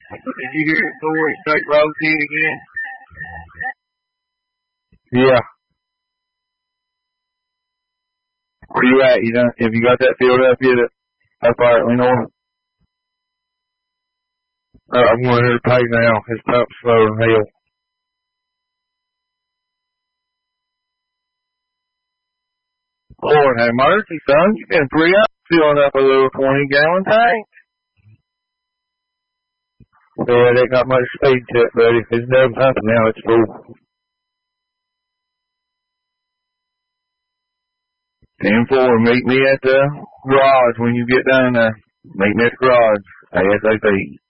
Did you hear it before it straight rotate again? Yeah. Where you at? Have you got that filled up yet? Up Hartley North? I'm going here to pay now. His pump's slow as hell. Lord have mercy, son. You've been 3 hours filling up a little 20-gallon tank. Yeah, it ain't got much speed to it, buddy. It's done pumping now. It's full. 10-4, meet me at the garage when you get down there. Meet me at the garage. ASAP.